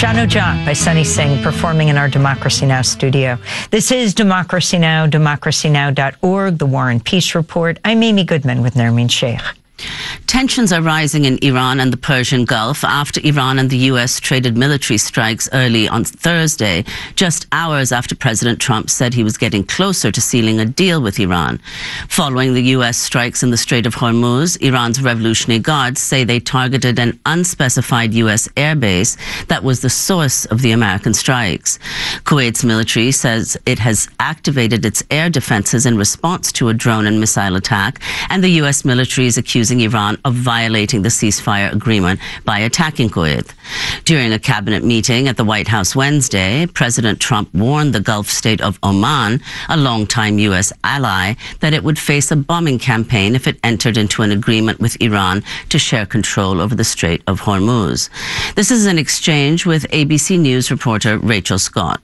Jano Jah by Sunny Singh performing in our Democracy Now! Studio. This is Democracy Now!, democracynow.org, The War and Peace Report. I'm Amy Goodman with Nermeen Sheikh. Tensions are rising in Iran and the Persian Gulf after Iran and the U.S. traded military strikes early on Thursday, just hours after President Trump said he was getting closer to sealing a deal with Iran. Following the U.S. strikes in the Strait of Hormuz, Iran's Revolutionary Guards say they targeted an unspecified U.S. airbase that was the source of the American strikes. Kuwait's military says it has activated its air defenses in response to a drone and missile attack, and the U.S. military is accusing Iran of violating the ceasefire agreement by attacking Kuwait. During a cabinet meeting at the White House Wednesday, President Trump warned the Gulf state of Oman, a longtime U.S. ally, that it would face a bombing campaign if it entered into an agreement with Iran to share control over the Strait of Hormuz. This is an exchange with ABC News reporter Rachel Scott.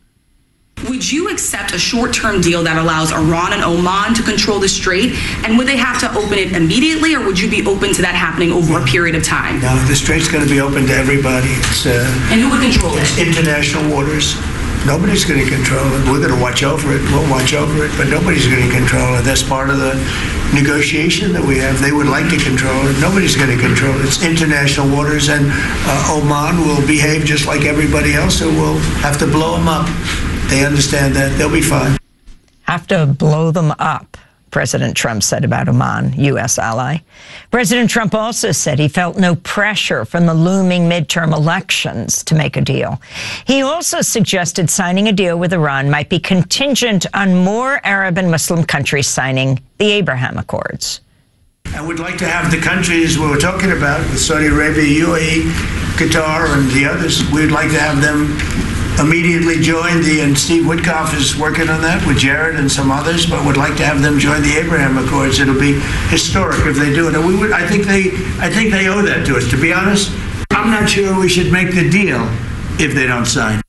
Would you accept a short-term deal that allows Iran and Oman to control the strait? And would they have to open it immediately, or would you be open to that happening over a period of time? No, the strait's going to be open to everybody. And who would control it? It's international waters. Nobody's going to control it. We're going to watch over it. We'll watch over it, but nobody's going to control it. That's part of the negotiation that we have. They would like to control it. Nobody's going to control it. It's international waters, and Oman will behave just like everybody else, so we'll have to blow them up. They understand that. They'll be fine. Have to blow them up, President Trump said about Oman, U.S. ally. President Trump also said he felt no pressure from the looming midterm elections to make a deal. He also suggested signing a deal with Iran might be contingent on more Arab and Muslim countries signing the Abraham Accords. And we'd like to have the countries we were talking about, with Saudi Arabia, UAE, Qatar, and the others, we'd like to have them immediately join and Steve Witkoff is working on that with Jared and some others, but would like to have them join the Abraham Accords. It'll be historic if they do it. And I think they owe that to us. To be honest, I'm not sure we should make the deal if they don't sign.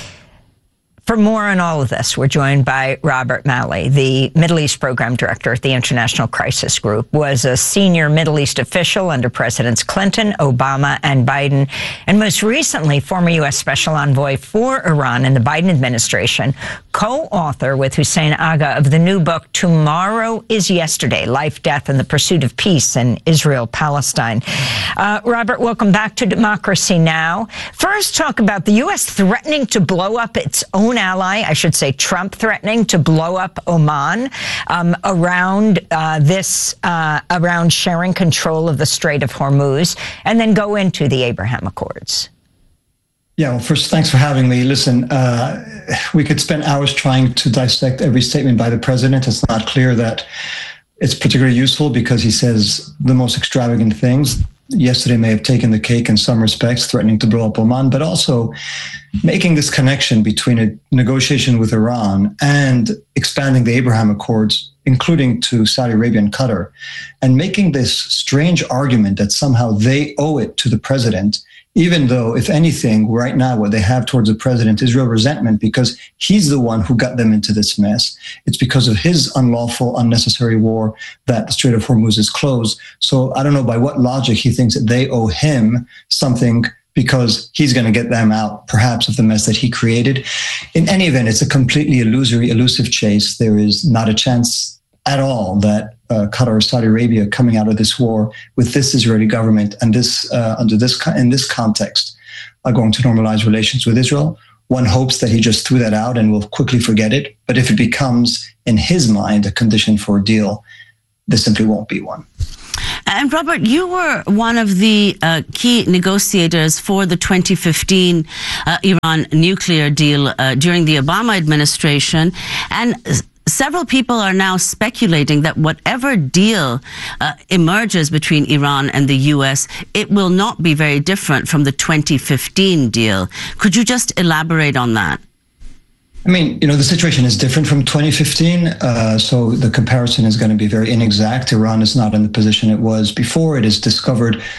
For more on all of this, we're joined by Robert Malley, the Middle East Program Director at the International Crisis Group, was a senior Middle East official under Presidents Clinton, Obama, and Biden, and most recently, former U.S. Special Envoy for Iran in the Biden administration, co-author with Hussein Agha of the new book, Tomorrow is Yesterday, Life, Death, and the Pursuit of Peace in Israel-Palestine. Robert, welcome back to Democracy Now! First, talk about the U.S. threatening to blow up its own ally, I should say Trump threatening to blow up Oman around sharing control of the Strait of Hormuz, and then go into the Abraham Accords. Yeah, well, first, thanks for having me. Listen, we could spend hours trying to dissect every statement by the president. It's not clear that it's particularly useful because he says the most extravagant things. Yesterday may have taken the cake in some respects, threatening to blow up Oman, but also making this connection between a negotiation with Iran and expanding the Abraham Accords, including to Saudi Arabia and Qatar, and making this strange argument that somehow they owe it to the president, even though, if anything, right now what they have towards the president is real resentment because he's the one who got them into this mess. It's because of his unlawful, unnecessary war that the Strait of Hormuz is closed. So I don't know by what logic he thinks that they owe him something because he's going to get them out, perhaps, of the mess that he created. In any event, it's a completely illusory, elusive chase. There is not a chance at all that Qatar or Saudi Arabia coming out of this war with this Israeli government and this in this context are going to normalize relations with Israel. One hopes that he just threw that out and will quickly forget it. But if it becomes, in his mind, a condition for a deal, there simply won't be one. And Robert, you were one of the key negotiators for the 2015 Iran nuclear deal during the Obama administration. And several people are now speculating that whatever deal emerges between Iran and the U.S., it will not be very different from the 2015 deal. Could you just elaborate on that? I mean, the situation is different from 2015, so the comparison is going to be very inexact. Iran is not in the position it was before. It has discovered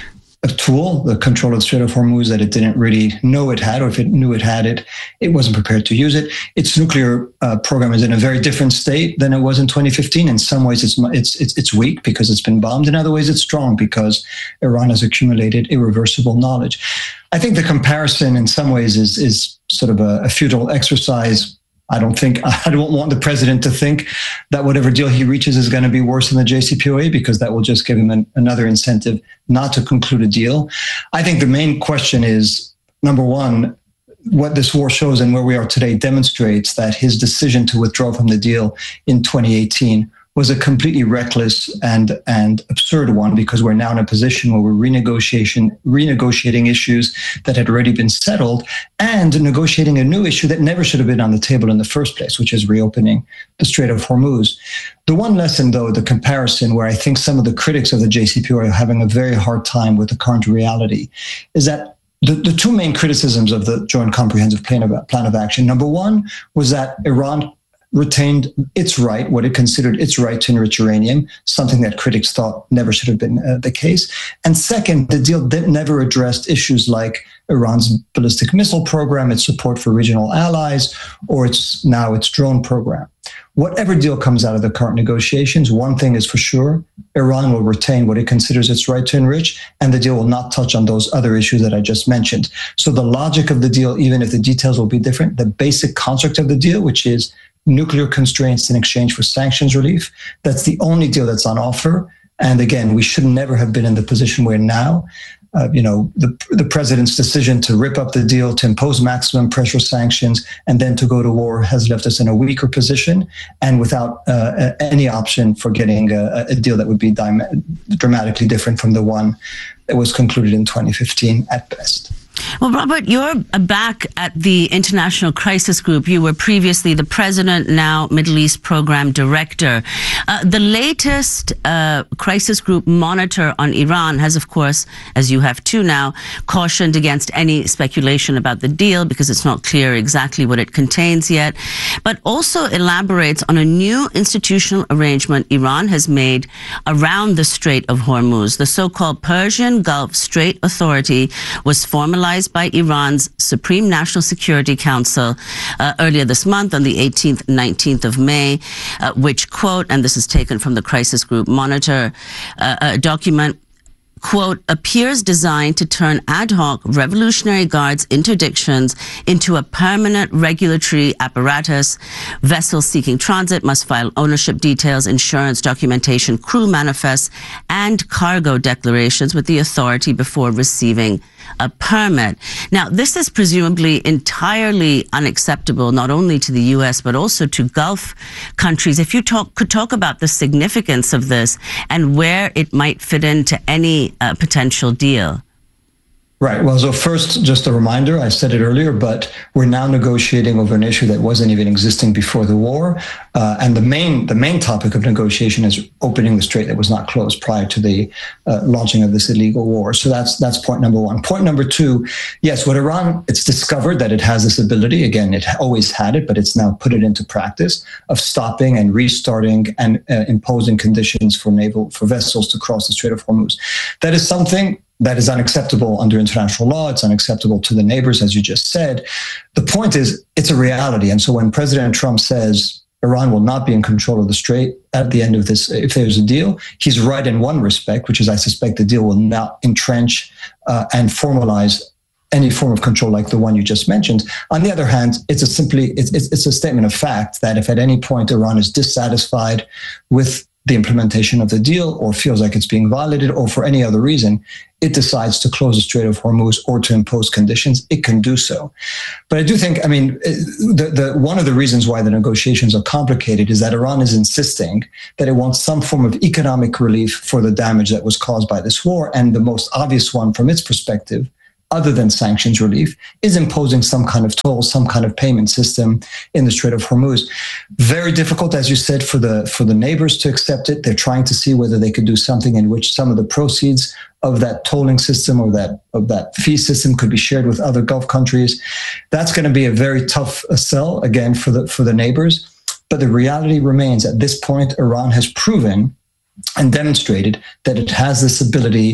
a tool, the control of the Strait of Hormuz, that it didn't really know it had, or if it knew it had it, it wasn't prepared to use it. Its nuclear program is in a very different state than it was in 2015. In some ways, it's weak because it's been bombed. In other ways, it's strong because Iran has accumulated irreversible knowledge. I think the comparison in some ways is sort of a futile exercise. I don't want the president to think that whatever deal he reaches is going to be worse than the JCPOA, because that will just give him another incentive not to conclude a deal. I think the main question is, number one, what this war shows and where we are today demonstrates that his decision to withdraw from the deal in 2018 was a completely reckless and absurd one, because we're now in a position where we're renegotiating issues that had already been settled and negotiating a new issue that never should have been on the table in the first place, which is reopening the Strait of Hormuz. The one lesson, though, the comparison where I think some of the critics of the JCPOA are having a very hard time with the current reality, is that the two main criticisms of the Joint Comprehensive Plan of Action, number one, was that Iran retained its right, what it considered its right to enrich uranium, something that critics thought never should have been the case. And second, the deal never addressed issues like Iran's ballistic missile program, its support for regional allies, or its drone program. Whatever deal comes out of the current negotiations, one thing is for sure: Iran will retain what it considers its right to enrich, and the deal will not touch on those other issues that I just mentioned. So the logic of the deal, even if the details will be different, the basic construct of the deal, which is nuclear constraints in exchange for sanctions relief, that's the only deal that's on offer. And again, we should never have been in the position we're now. The president's decision to rip up the deal, to impose maximum pressure sanctions, and then to go to war has left us in a weaker position, and without any option for getting a deal that would be dramatically different from the one that was concluded in 2015 at best. Well, Robert, you're back at the International Crisis Group. You were previously the president, now Middle East Program Director. The latest Crisis Group monitor on Iran has, of course, as you have too now, cautioned against any speculation about the deal because it's not clear exactly what it contains yet, but also elaborates on a new institutional arrangement Iran has made around the Strait of Hormuz. The so-called Persian Gulf Strait Authority was formalized by Iran's Supreme National Security Council earlier this month on the 18th, 19th of May, which, quote, and this is taken from the Crisis Group Monitor document, quote, appears designed to turn ad hoc Revolutionary Guards interdictions into a permanent regulatory apparatus. Vessels seeking transit must file ownership details, insurance documentation, crew manifests, and cargo declarations with the authority before receiving a permit. Now, this is presumably entirely unacceptable, not only to the U.S., but also to Gulf countries. If you could talk about the significance of this and where it might fit into any potential deal. Right. Well, so first, just a reminder, I said it earlier, but we're now negotiating over an issue that wasn't even existing before the war. And the main topic of negotiation is opening the strait that was not closed prior to the launching of this illegal war. So that's point number one. Point number two, yes, what Iran, it's discovered that it has this ability. Again, it always had it, but it's now put it into practice of stopping and restarting and imposing conditions for vessels to cross the Strait of Hormuz. That is something that is unacceptable under international law. It's unacceptable to the neighbors, as you just said. The point is, it's a reality. And so when President Trump says Iran will not be in control of the strait at the end of this, if there's a deal, he's right in one respect, which is I suspect the deal will not entrench and formalize any form of control like the one you just mentioned. On the other hand, it's a statement of fact that if at any point Iran is dissatisfied with the implementation of the deal or feels like it's being violated or for any other reason, it decides to close the Strait of Hormuz or to impose conditions, it can do so. But I do think, one of the reasons why the negotiations are complicated is that Iran is insisting that it wants some form of economic relief for the damage that was caused by this war. And the most obvious one from its perspective, other than sanctions relief, is imposing some kind of toll, some kind of payment system in the Strait of Hormuz. Very difficult, as you said, for the neighbors to accept it. They're trying to see whether they could do something in which some of the proceeds of that tolling system or of that fee system could be shared with other Gulf countries. That's going to be a very tough sell, again, for the neighbors. But the reality remains, at this point, Iran has proven and demonstrated that it has this ability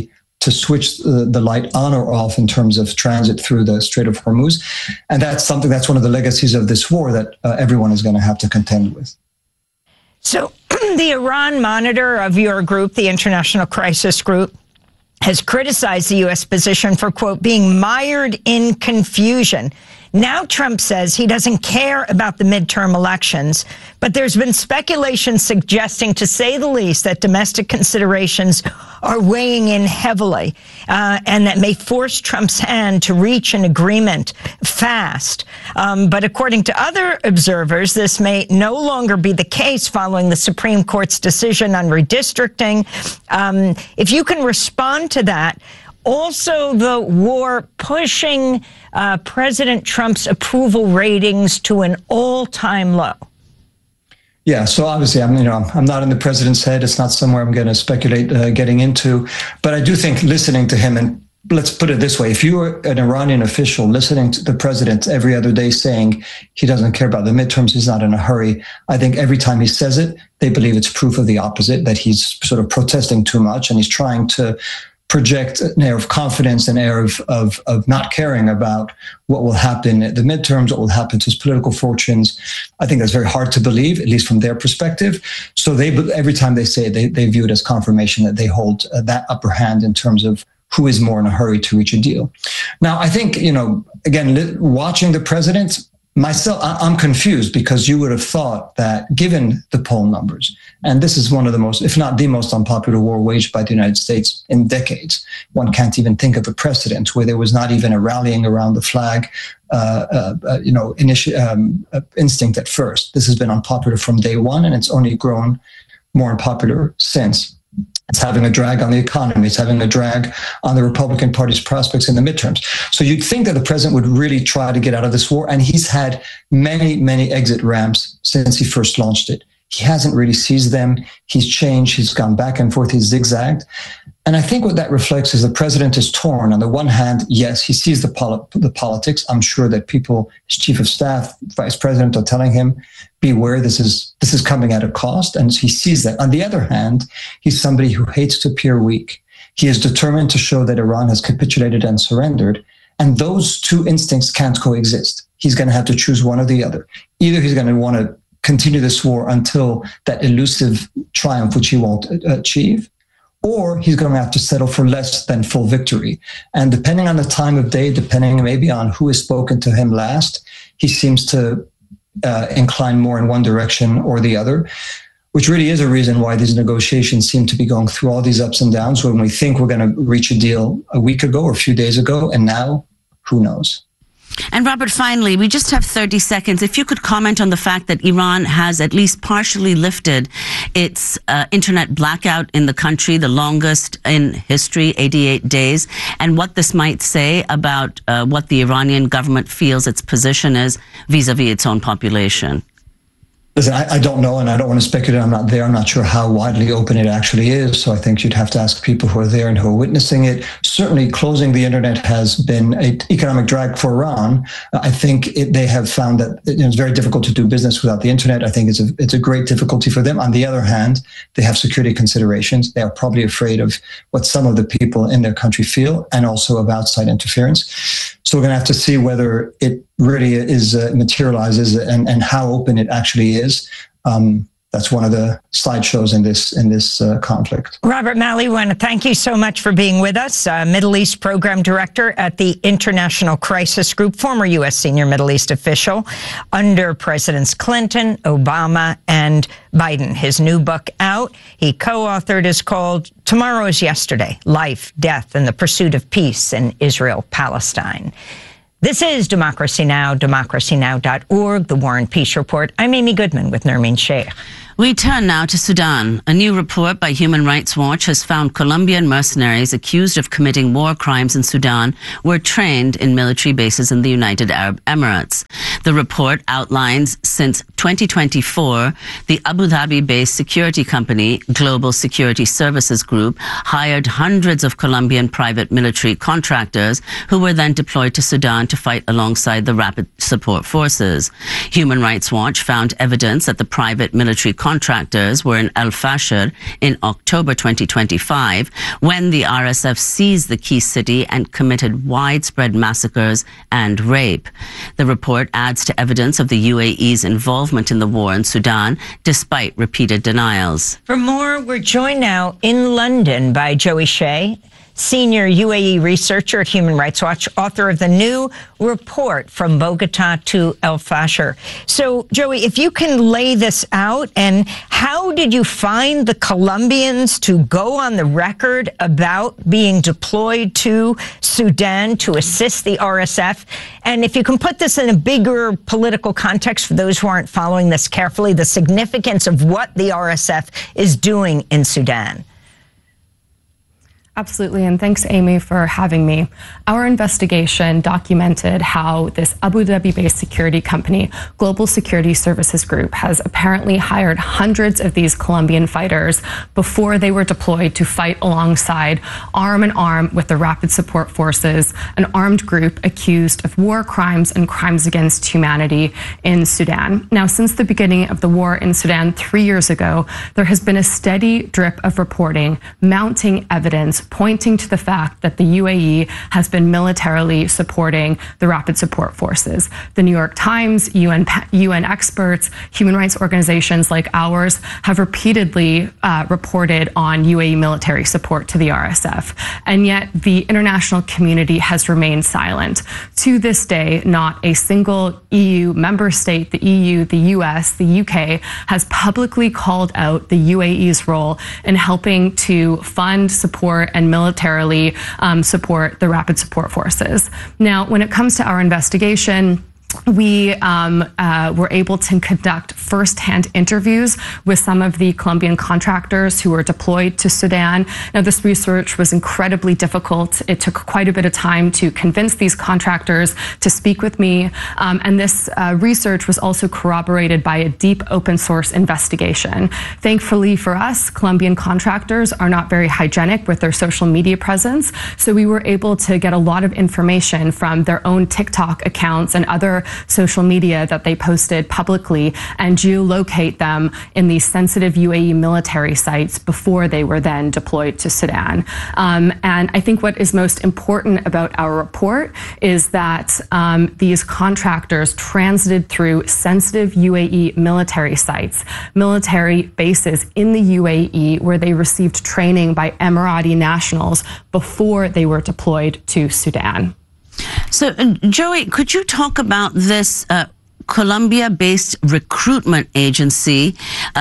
to switch the light on or off in terms of transit through the Strait of Hormuz. And that's one of the legacies of this war that everyone is going to have to contend with. So the Iran monitor of your group, the International Crisis Group, has criticized the U.S. position for, quote, being mired in confusion. Now Trump says he doesn't care about the midterm elections, but there's been speculation suggesting, to say the least, that domestic considerations are weighing in heavily, and that may force Trump's hand to reach an agreement fast. But according to other observers, this may no longer be the case following the Supreme Court's decision on redistricting. If you can respond to that. Also, the war pushing President Trump's approval ratings to an all-time low. Yeah, so obviously, I'm not in the president's head. It's not somewhere I'm going to speculate getting into. But I do think listening to him, and let's put it this way: if you were an Iranian official listening to the president every other day saying he doesn't care about the midterms, he's not in a hurry, I think every time he says it, they believe it's proof of the opposite, that he's sort of protesting too much and he's trying to project an air of confidence, an air of not caring about what will happen at the midterms, what will happen to his political fortunes. I think that's very hard to believe, at least from their perspective. So every time they say it, they view it as confirmation that they hold that upper hand in terms of who is more in a hurry to reach a deal. Now, I think, again, watching the president, myself, I'm confused, because you would have thought that given the poll numbers, and this is one of the most, if not the most unpopular war waged by the United States in decades. One can't even think of a precedent where there was not even a rallying around the flag, instinct at first. This has been unpopular from day one, and it's only grown more unpopular since. It's having a drag on the economy. It's having a drag on the Republican Party's prospects in the midterms. So you'd think that the president would really try to get out of this war, and he's had many, many exit ramps since he first launched it. He hasn't really seized them. He's changed. He's gone back and forth. He's zigzagged. And I think what that reflects is the president is torn. On the one hand, yes, he sees the politics. I'm sure that people, his chief of staff, vice president, are telling him, beware, this is coming at a cost. And he sees that. On the other hand, he's somebody who hates to appear weak. He is determined to show that Iran has capitulated and surrendered. And those two instincts can't coexist. He's going to have to choose one or the other. Either he's going to want to continue this war until that elusive triumph, which he won't achieve, or he's going to have to settle for less than full victory. And depending on the time of day, depending maybe on who has spoken to him last, he seems to incline more in one direction or the other, which really is a reason why these negotiations seem to be going through all these ups and downs, when we think we're going to reach a deal a week ago or a few days ago, and now, who knows? And Robert, finally, we just have 30 seconds. If you could comment on the fact that Iran has at least partially lifted its internet blackout in the country, the longest in history, 88 days, and what this might say about what the Iranian government feels its position is vis-a-vis its own population. Listen, I don't know, and I don't want to speculate. I'm not there. I'm not sure how widely open it actually is. So I think you'd have to ask people who are there and who are witnessing it. Certainly, closing the internet has been an economic drag for Iran. I think they have found that it's very difficult to do business without the internet. I think it's a great difficulty for them. On the other hand, they have security considerations. They are probably afraid of what some of the people in their country feel, and also of outside interference. So we're going to have to see whether it really is materializes and how open it actually is. That's one of the slideshows in this conflict. Robert Malley, we want to thank you so much for being with us. Middle East Program Director at the International Crisis Group, former U.S. senior Middle East official under Presidents Clinton, Obama, and Biden. His new book out, he co-authored, is called Tomorrow is Yesterday: Life, Death, and the Pursuit of Peace in Israel-Palestine. This is Democracy Now!, democracynow.org, The War and Peace Report. I'm Amy Goodman with Nermeen Sheikh. We turn now to Sudan. A new report by Human Rights Watch has found Colombian mercenaries accused of committing war crimes in Sudan were trained in military bases in the United Arab Emirates. The report outlines since 2024, the Abu Dhabi-based security company, Global Security Services Group, hired hundreds of Colombian private military contractors who were then deployed to Sudan to fight alongside the Rapid Support Forces. Human Rights Watch found evidence that the private military contractors were in Al Fasher in October 2025 when the RSF seized the key city and committed widespread massacres and rape. The report adds to evidence of the UAE's involvement in the war in Sudan, despite repeated denials. For more, we're joined now in London by Joey Shea, senior UAE researcher at Human Rights Watch, author of the new report From Bogota to Al Fasher. So, Joey, if you can lay this out, and how did you find the Colombians to go on the record about being deployed to Sudan to assist the RSF? And if you can put this in a bigger political context for those who aren't following this carefully, the significance of what the RSF is doing in Sudan. Absolutely, and thanks, Amy, for having me. Our investigation documented how this Abu Dhabi-based security company, Global Security Services Group, has apparently hired hundreds of these Colombian fighters before they were deployed to fight alongside, arm in arm with the Rapid Support Forces, an armed group accused of war crimes and crimes against humanity in Sudan. Now, since the beginning of the war in Sudan 3 years ago, there has been a steady drip of reporting, mounting evidence, pointing to the fact that the UAE has been militarily supporting the Rapid Support Forces. The New York Times, UN experts, human rights organizations like ours have repeatedly reported on UAE military support to the RSF. And yet the international community has remained silent. To this day, not a single EU member state, the EU, the US, the UK, has publicly called out the UAE's role in helping to fund, support, and militarily support the Rapid Support Forces. Now, when it comes to our investigation, we were able to conduct first-hand interviews with some of the Colombian contractors who were deployed to Sudan. Now, this research was incredibly difficult. It took quite a bit of time to convince these contractors to speak with me. And this research was also corroborated by a deep open source investigation. Thankfully for us, Colombian contractors are not very hygienic with their social media presence. So we were able to get a lot of information from their own TikTok accounts and other social media that they posted publicly and geolocate them in these sensitive UAE military sites before they were then deployed to Sudan. And I think what is most important about our report is that these contractors transited through sensitive UAE military sites, military bases in the UAE where they received training by Emirati nationals before they were deployed to Sudan. So, Joey, could you talk about this Colombia-based recruitment agency,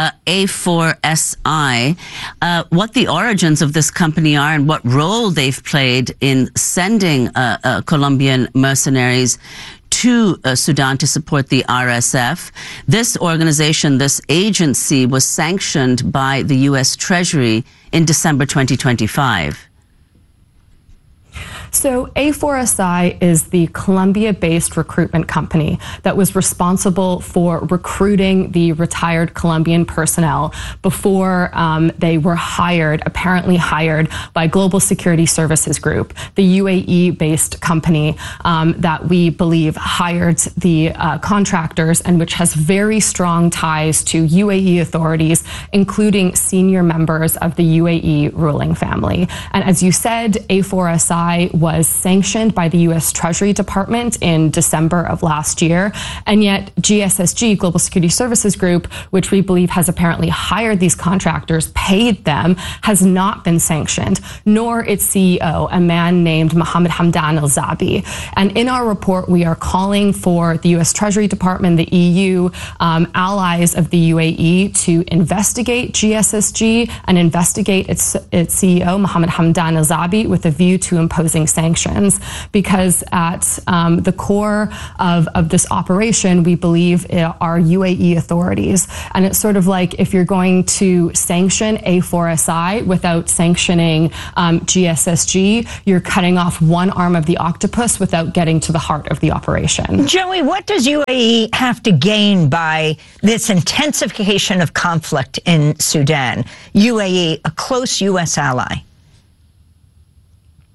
A4SI, what the origins of this company are and what role they've played in sending Colombian mercenaries to Sudan to support the RSF. This organization, this agency, was sanctioned by the U.S. Treasury in December 2025. So A4SI is the Colombia-based recruitment company that was responsible for recruiting the retired Colombian personnel before they were apparently hired by Global Security Services Group, the UAE-based company that we believe hired the contractors and which has very strong ties to UAE authorities, including senior members of the UAE ruling family. And as you said, A4SI was sanctioned by the U.S. Treasury Department in December of last year. And yet GSSG, Global Security Services Group, which we believe has apparently hired these contractors, paid them, has not been sanctioned, nor its CEO, a man named Mohammed Hamdan al-Zabi. And in our report, we are calling for the U.S. Treasury Department, the EU, allies of the UAE to investigate GSSG and investigate its CEO, Mohammed Hamdan al-Zabi, with a view to imposing sanctions, because at the core of this operation, we believe are UAE authorities. And it's sort of like if you're going to sanction A4SI without sanctioning GSSG, you're cutting off one arm of the octopus without getting to the heart of the operation. Joey, what does UAE have to gain by this intensification of conflict in Sudan? UAE, a close U.S. ally.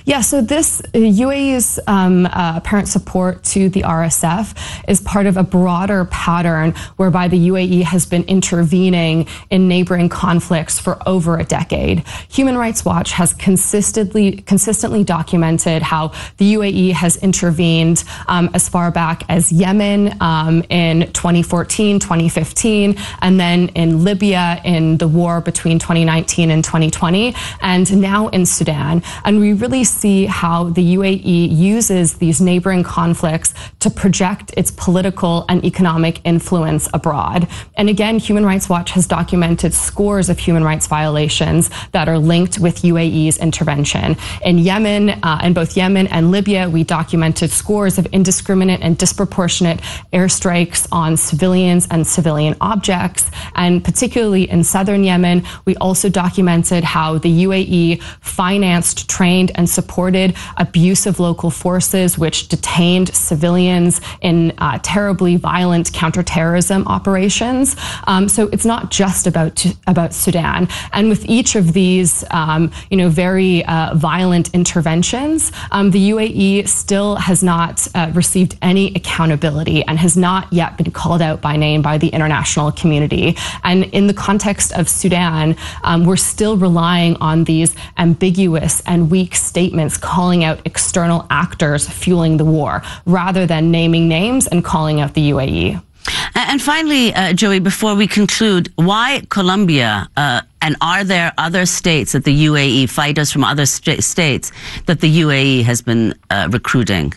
Yeah, so this UAE's apparent support to the RSF is part of a broader pattern whereby the UAE has been intervening in neighboring conflicts for over a decade. Human Rights Watch has consistently documented how the UAE has intervened as far back as Yemen in 2014, 2015, and then in Libya in the war between 2019 and 2020, and now in Sudan. And we really see how the UAE uses these neighboring conflicts to project its political and economic influence abroad. And again, Human Rights Watch has documented scores of human rights violations that are linked with UAE's intervention. In Yemen, in both Yemen and Libya, we documented scores of indiscriminate and disproportionate airstrikes on civilians and civilian objects. And particularly in southern Yemen, we also documented how the UAE financed, trained, and supported abusive local forces which detained civilians in terribly violent counterterrorism operations. So it's not just about Sudan. And with each of these, very violent interventions, the UAE still has not received any accountability and has not yet been called out by name by the international community. And in the context of Sudan, we're still relying on these ambiguous and weak statements calling out external actors fueling the war, rather than naming names and calling out the UAE. And finally, Joey, before we conclude, why Colombia? And are there other states that the UAE, fighters from other states that the UAE has been recruiting?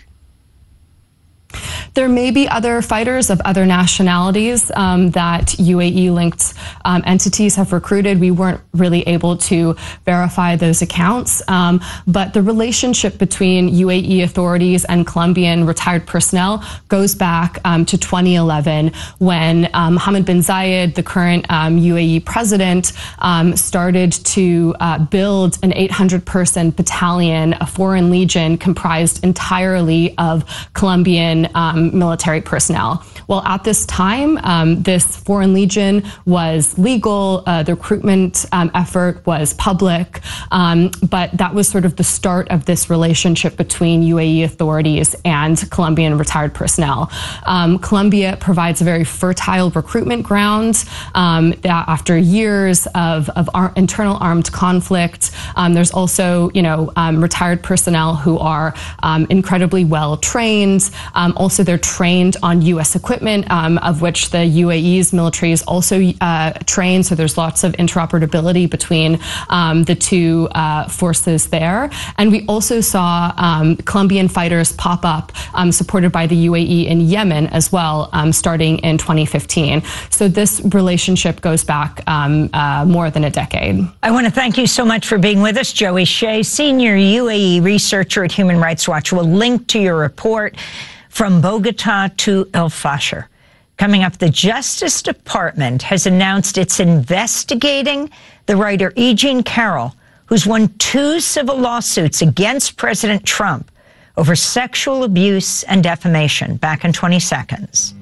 There may be other fighters of other nationalities that UAE-linked entities have recruited. We weren't really able to verify those accounts. But the relationship between UAE authorities and Colombian retired personnel goes back to 2011 when Mohammed bin Zayed, the current UAE president, started to build an 800-person battalion, a foreign legion comprised entirely of Colombian military personnel. Well, at this time, this Foreign Legion was legal. The recruitment effort was public. But that was sort of the start of this relationship between UAE authorities and Colombian retired personnel. Colombia provides a very fertile recruitment ground. That after years of internal armed conflict, there's also, retired personnel who are incredibly well trained. Also, they're trained on U.S. equipment, of which the UAE's military is also trained. So there's lots of interoperability between the two forces there. And we also saw Colombian fighters pop up, supported by the UAE in Yemen as well, starting in 2015. So this relationship goes back more than a decade. I want to thank you so much for being with us, Joey Shea, senior UAE researcher at Human Rights Watch. We'll link to your report From Bogota to El Fasher. Coming up, the Justice Department has announced it's investigating the writer E. Jean Carroll, who's won 2 civil lawsuits against President Trump over sexual abuse and defamation. Back in 20 seconds.